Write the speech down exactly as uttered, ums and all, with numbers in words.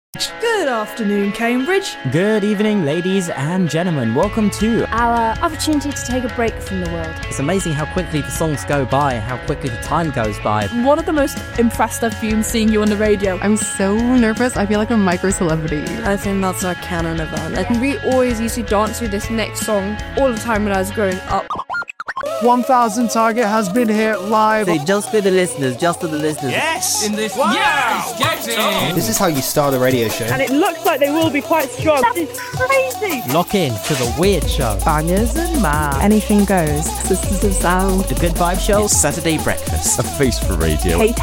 Good afternoon, Cambridge. Good evening, ladies and gentlemen. Welcome to our opportunity to take a break from the world. It's amazing how quickly the songs go by, how quickly the time goes by. One of the most impressed I've been seeing you on the radio. I'm so nervous. I feel like a micro celebrity. I think that's our canon event. And we always used to dance to this next song all the time when I was growing up. one thousand Target has been here live. Say just for the listeners, just for the listeners. Yes! In this wow. Yes! Get it! This is how you start a radio show. And it looks like they will be quite strong. That is crazy! Lock in to the Weird Show. Bangers and math. Anything goes. Sisters of Sound. The Good Vibe Show. It's Saturday Breakfast. A face for radio. Hey,